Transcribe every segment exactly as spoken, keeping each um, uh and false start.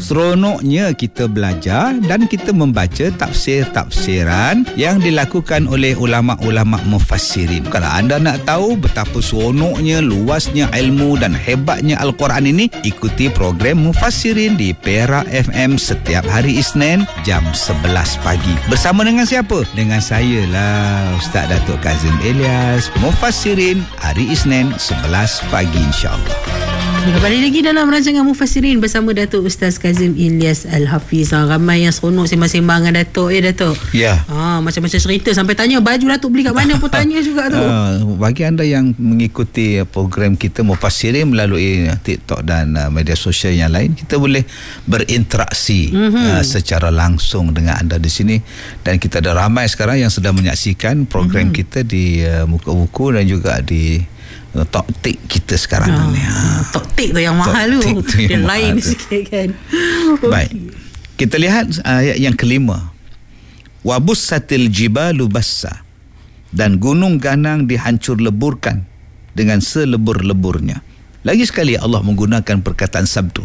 Seronoknya kita belajar dan kita membaca tafsir-tafsiran yang dilakukan oleh ulama-ulama mufassirin. Kalau anda nak tahu betapa seronoknya, luasnya ilmu dan hebatnya Al-Quran ini, ikuti program Mufassirin di Perak F M setiap hari Isnin jam sebelas pagi. Bersama dengan siapa? Dengan saya lah, Ustaz Datuk Kazim Ilyas. Mufassirin hari Isnin sebelas pagi, insya-Allah. Kembali lagi dalam rancangan Mufassirin bersama Datuk Ustaz Kazim Ilyas Al-Hafiz. Ha, ramai yang seronok sembang-sembang dengan Datuk ya Datuk. Ya. Ha, macam-macam cerita sampai tanya baju Datuk beli kat mana pun tanya juga tu. Uh, bagi anda yang mengikuti program kita Mufassirin melalui TikTok dan uh, media sosial yang lain, kita boleh berinteraksi mm-hmm. uh, secara langsung dengan anda di sini, dan kita ada ramai sekarang yang sedang menyaksikan program mm-hmm. kita di uh, Muka Buku dan juga di Tok Tik kita sekarang ha, ni. Ha. Tok Tik tu yang mahal tu. tu yang Dia lain sikit kan. Baik. Kita lihat ayat yang kelima. Wabussatil jibalu bassa, dan gunung ganang dihancur leburkan dengan selebur-leburnya. Lagi sekali Allah menggunakan perkataan sabdu.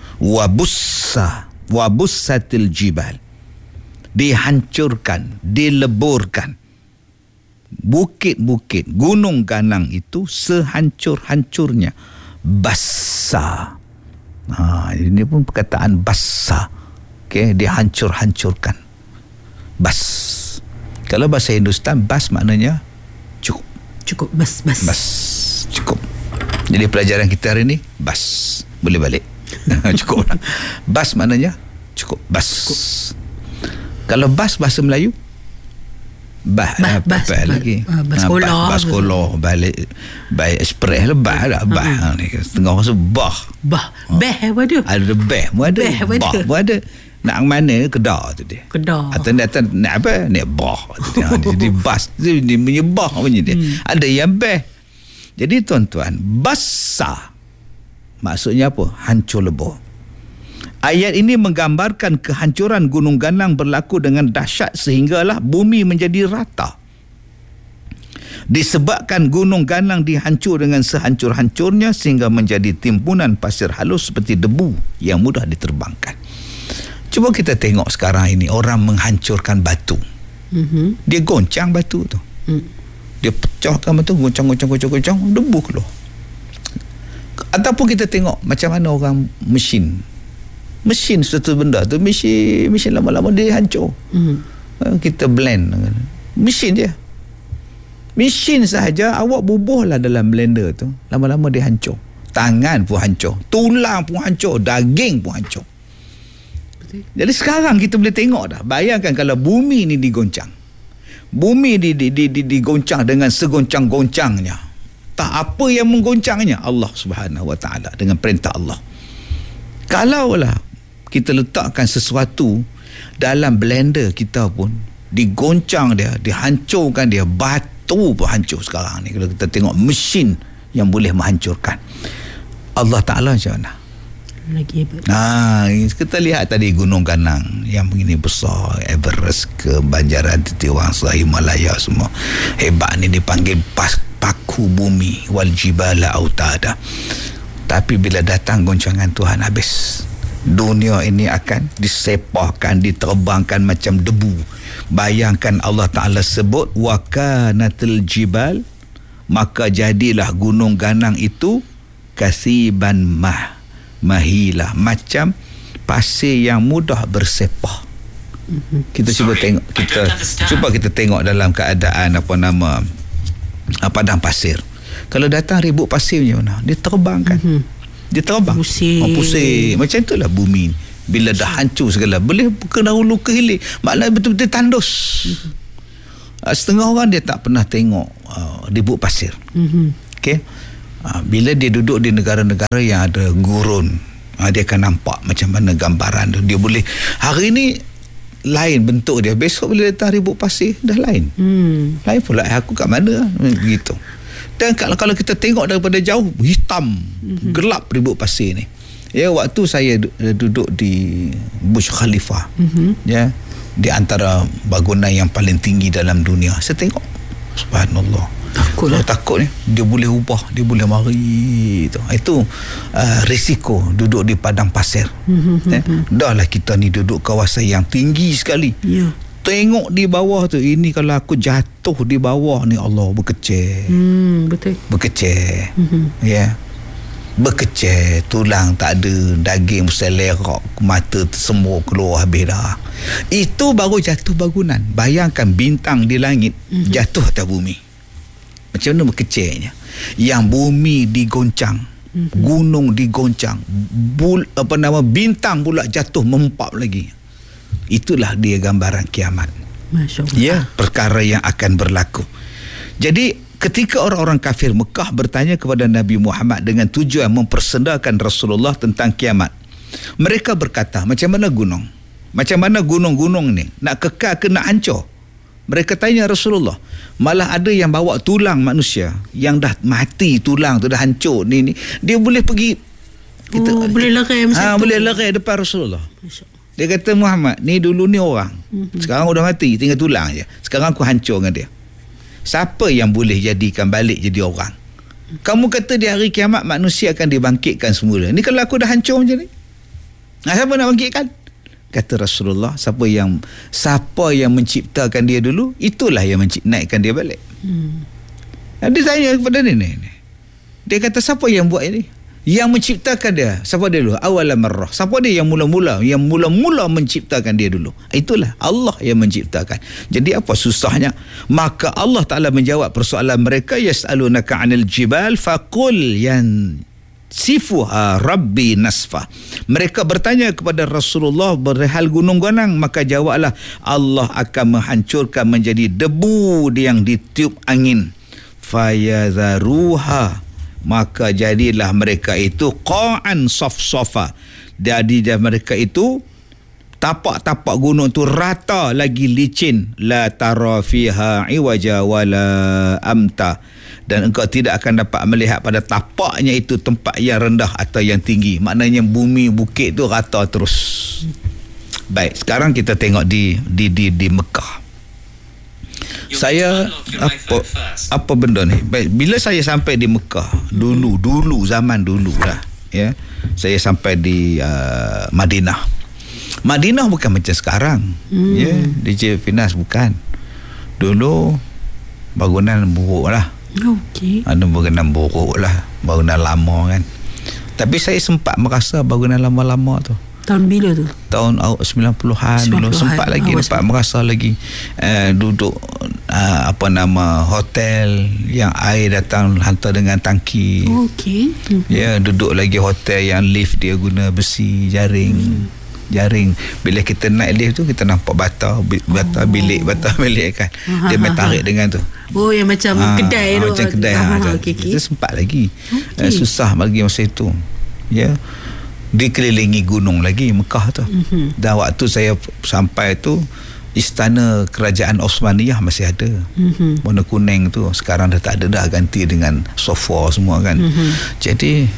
Wabussa, wabussatil jibal. Dihancurkan, dileburkan. Bukit-bukit, gunung ganang itu sehancur-hancurnya. Bassa. Ha, ini pun perkataan bassa. Okey, dihancur-hancurkan. Bas. Kalau bahasa Hindustan, bas maknanya cukup. Cukup, bas, bas. Bas, cukup. Jadi pelajaran kita hari ni, bas. Boleh balik. Cukup. Bas maknanya cukup. Bas. Cukup. Kalau bas bahasa Melayu, bah, bah, bah, bah lagi bah, bah sekolah bah, bah sekolah balik baik ekspres lah, bah lah, bah uh-huh. ni setengah rasa bah bah beh apa tu, ada beh mu ada bah mu ada. Nak mana Kedah tu dia, Kedah atau nak, nak apa nak bah tu dia. Jadi bas dia menyebah punya dia hmm. ada yang beh. Jadi tuan-tuan, bassa maksudnya apa? Hancur lebur. Ayat ini menggambarkan kehancuran gunung ganang berlaku dengan dahsyat sehinggalah bumi menjadi rata. Disebabkan gunung ganang dihancur dengan sehancur-hancurnya sehingga menjadi timbunan pasir halus seperti debu yang mudah diterbangkan. Cuba kita tengok sekarang ini orang menghancurkan batu. Mm-hmm. Dia goncang batu tu. Mm. Dia pecahkan batu, goncang-goncang-goncang-goncang, debu keluar. Ataupun kita tengok macam mana orang mesin. Mesin satu benda tu, mesin mesin lama-lama dia hancur. Mm-hmm. Kita blend mesin dia. Mesin sahaja awak bubuhlah dalam blender tu, lama-lama dia hancur. Tangan pun hancur, tulang pun hancur, daging pun hancur. Betul. Jadi sekarang kita boleh tengok dah. Bayangkan kalau bumi ni digoncang. Bumi di, di, di, di, digoncang dengan segoncang-goncangnya. Tak apa yang menggoncangnya? Allah Subhanahu Wa Taala, dengan perintah Allah. Kalaulah kita letakkan sesuatu dalam blender kita pun, digoncang dia, dihancurkan dia, batu pun hancur sekarang ni. Kalau kita tengok mesin yang boleh menghancurkan, Allah Ta'ala macam mana? Lagi hebat. Nah, kita lihat tadi gunung ganang yang begini besar, Everest ke Banjaran Titiwangsa, Himalaya semua. Hebat ni dipanggil pas, paku bumi, wal jibala autada. Tapi bila datang goncangan Tuhan, habis. Dunia ini akan disepahkan, diterbangkan macam debu. Bayangkan Allah Ta'ala sebut wakanatil jibal, maka jadilah gunung ganang itu kasiban mah mahilah, macam pasir yang mudah bersepah. Kita cuba tengok, kita cuba kita tengok dalam keadaan apa nama padang pasir. Kalau datang ribut pasir macam mana? Dia terbang kan? Mm-hmm. Dia terbang. Pusing. Oh, pusing. Macam itulah bumi. Bila dah hancur segala, boleh ke dahulu ke hilir. Maknanya betul-betul tandus. Mm-hmm. Setengah orang dia tak pernah tengok uh, ribut pasir. Mm-hmm. Okey. Uh, bila dia duduk di negara-negara yang ada gurun, uh, dia akan nampak macam mana gambaran tu. Dia boleh, hari ni lain bentuk dia, besok bila datang ribut pasir dah lain. Hmm. Lain pula, aku kat mana? Begitu. Dan kalau, kalau kita tengok daripada jauh, hitam, mm-hmm. gelap ribut pasir ni. Ya, waktu saya duduk di Burj Khalifa, mm-hmm. ya, di antara bangunan yang paling tinggi dalam dunia, saya tengok, subhanallah, Takut lah. Oh, takut ni dia boleh ubah, dia boleh mari tu. Itu uh, risiko duduk di padang pasir. Mm-hmm. eh? Dah lah kita ni duduk kawasan yang tinggi sekali. Ya. Tengok di bawah tu, ini kalau aku jatuh di bawah ni, Allah berkecil. Hmm, betul. Berkecil. Mm-hmm. Ya. Yeah. Berkecil, tulang tak ada, daging selerak, mata semua keluar habis dah. Itu baru jatuh bangunan. Bayangkan bintang di langit mm-hmm. jatuh atas bumi. Macam mana berkecilnya. Yang bumi digoncang, mm-hmm. gunung digoncang, bul, apa nama bintang pula jatuh mempap lagi. Itulah dia gambaran kiamat. Masya Allah. Ya, perkara yang akan berlaku. Jadi ketika orang-orang kafir Mekah bertanya kepada Nabi Muhammad dengan tujuan mempersendakan Rasulullah tentang kiamat, mereka berkata, macam mana gunung? Macam mana gunung-gunung ni? Nak kekal ke nak hancur? Mereka tanya Rasulullah. Malah ada yang bawa tulang manusia yang dah mati, tulang tu dah hancur ni, ni. Dia boleh pergi kita, oh, boleh lerai macam ha, tu. boleh lerai depan Rasulullah. Dia kata, Muhammad, ni dulu ni orang. Mm-hmm. Sekarang udah mati, tinggal tulang je. Sekarang aku hancur dengan dia. Siapa yang boleh jadikan balik jadi orang? Kamu kata di hari kiamat manusia akan dibangkitkan semula. Ni kalau aku dah hancur macam ni, nah, siapa nak bangkitkan? Kata Rasulullah, siapa yang siapa yang menciptakan dia dulu, itulah yang mencipt, naikkan dia balik. Hmm. Dia tanya kepada ni, ni. Dia kata, siapa yang buat ini? Yang menciptakan dia, siapa dia dulu? Awala marrah. Siapa dia yang mula-mula? Yang mula-mula menciptakan dia dulu? Itulah Allah yang menciptakan. Jadi apa susahnya? Maka Allah Ta'ala menjawab persoalan mereka, yas'alunaka 'anil jibal faqul yan sifuha rabbi nasfa. Mereka bertanya kepada Rasulullah berhal gunung-gunung, maka jawablah, Allah akan menghancurkan menjadi debu yang ditiup angin. Fayadharuha, maka jadilah mereka itu qa'an safsafa. Jadi mereka itu tapak-tapak gunung tu rata lagi licin. La tara fiha iwaja wala amta. Dan engkau tidak akan dapat melihat pada tapaknya itu tempat yang rendah atau yang tinggi. Maknanya bumi bukit tu rata terus. Baik, sekarang kita tengok di di di di Mekah. Saya apa apa benda ni? Baik, bila saya sampai di Mekah dulu dulu zaman dulu lah, ya. Saya sampai di uh, Madinah. Madinah bukan macam sekarang. Hmm. Ya, D J Finas bukan. Dulu bangunan buruk lah. Okey. Ada bangunan buruk lah, bangunan lama kan. Tapi saya sempat merasa bangunan lama-lama tu. Tahun bila tu? Tahun sembilan puluhan dulu sempat lagi oh, dapat merasa lagi uh, duduk uh, apa nama hotel yang air datang hantar dengan tangki. Okey. Mm-hmm. Ya, duduk lagi hotel yang lift dia guna besi jaring. Hmm. Jaring. Bila kita naik lift tu kita nampak bata bata oh. bilik bata bilik kan. Dia main tarik dengan tu. Oh, yang macam ha, kedai ha, tu. Macam kedai. Ha, ha, okay, kita okay. sempat lagi. Okay. Uh, susah bagi masa itu. Ya. Dikelilingi gunung lagi Mekah tu. Mm-hmm. Dan waktu saya sampai tu, istana kerajaan Osmaniyah masih ada. Mm-hmm. Warna kuning tu. Sekarang dah tak ada dah, ganti dengan sofa semua kan. Mm-hmm. Jadi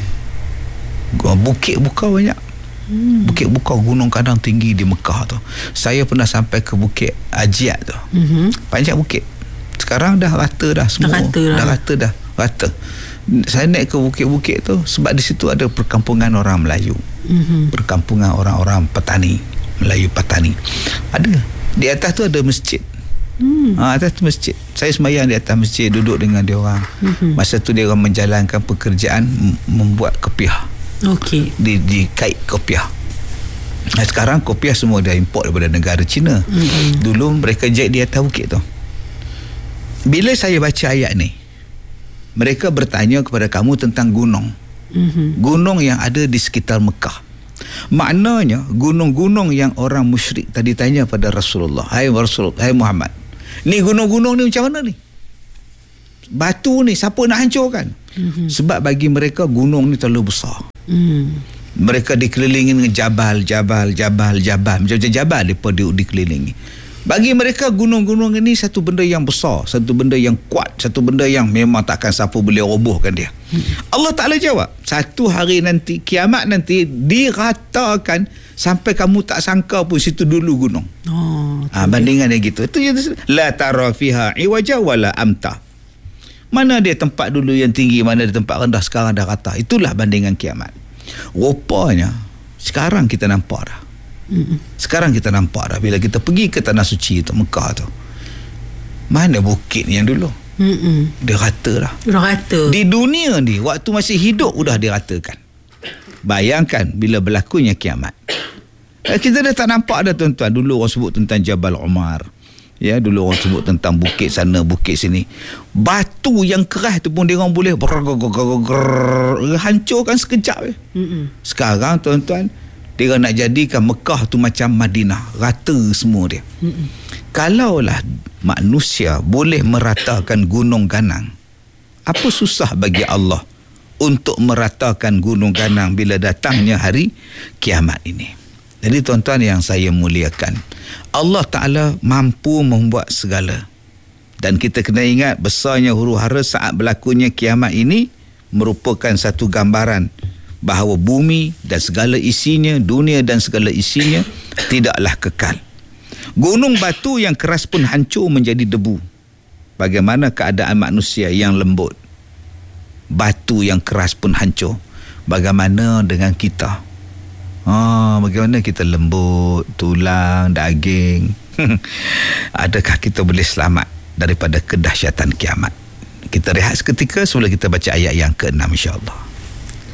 bukit buka banyak. Hmm. Bukit buka gunung kadang tinggi di Mekah tu. Saya pernah sampai ke Bukit Ajiat tu. Mm-hmm. Banyak bukit. Sekarang dah rata dah semua. Dah rata dah. Dah rata dah. Rata. Saya naik ke bukit-bukit tu sebab di situ ada perkampungan orang Melayu. Mm-hmm. Perkampungan orang-orang petani, Melayu petani. Ada. Di atas tu ada masjid. Hmm. Ha, atas tu masjid. Saya sembahyang di atas masjid, duduk dengan dia orang. Mm-hmm. Masa tu dia orang menjalankan pekerjaan membuat kopiah. Okey. Di di kait kopiah. Nah, sekarang kopiah semua dah import daripada negara China. Mm-hmm. Dulu mereka jahit di atas bukit tu. Bila saya baca ayat ni, mereka bertanya kepada kamu tentang gunung. Mm-hmm. Gunung yang ada di sekitar Mekah. Maknanya gunung-gunung yang orang musyrik tadi tanya pada Rasulullah, hai Rasul, hai Muhammad, ni gunung-gunung ni macam mana ni? Batu ni siapa nak hancurkan? Mm-hmm. Sebab bagi mereka gunung ni terlalu besar. Mm. Mereka dikelilingi dengan jabal, jabal, jabal, jabal. Macam-macam jabal mereka di, dikelilingi. Bagi mereka gunung-gunung ini satu benda yang besar, satu benda yang kuat, satu benda yang memang takkan siapa boleh robohkan dia. Mm. Allah Ta'ala jawab, satu hari nanti, kiamat nanti diratakan sampai kamu tak sangka pun situ dulu gunung. Oh, ha, bandingan dia gitu. Itu yang la tara fiha iwaja wala amta. Mana dia tempat dulu yang tinggi, mana dia tempat rendah, sekarang dah rata. Itulah bandingan kiamat. Rupanya sekarang kita nampak dah. Mm-mm. Sekarang kita nampak dah bila kita pergi ke Tanah Suci tu, Mekah tu. Mana bukit yang dulu? Mm-mm. Dia rata dah. Dah rata. Di dunia ni waktu masih hidup sudah diratakan. Bayangkan bila berlakunya kiamat. Eh, kita dah tak nampak dah tuan-tuan. Dulu orang sebut tentang Jabal Umar. Ya, dulu orang sebut tentang bukit sana, bukit sini. Batu yang keras tu pun dia orang boleh hancurkan sekejap. Mm-mm. Sekarang tuan-tuan, dia nak jadikan Mekah tu macam Madinah, rata semua dia. Mm-mm. Kalaulah manusia boleh meratakan gunung ganang, apa susah bagi Allah untuk meratakan gunung ganang bila datangnya hari kiamat ini. Jadi tuan-tuan yang saya muliakan, Allah Ta'ala mampu membuat segala. Dan kita kena ingat besarnya huru hara saat berlakunya kiamat ini merupakan satu gambaran bahawa bumi dan segala isinya, dunia dan segala isinya tidaklah kekal. Gunung batu yang keras pun hancur menjadi debu. Bagaimana keadaan manusia yang lembut? Batu yang keras pun hancur. Bagaimana dengan kita? Ah, bagaimana kita lembut, tulang, daging? Adakah kita boleh selamat daripada kedahsyatan kiamat? Kita rehat seketika sebelum kita baca ayat yang keenam, insya-Allah.